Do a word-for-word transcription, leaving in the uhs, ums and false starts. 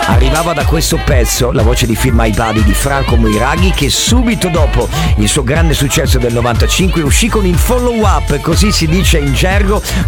arrivava da questo pezzo, la voce di Feel My Body di Franco Moiraghi, che subito dopo il suo grande successo del novantacinque uscì con il follow up, così si dice in gergo,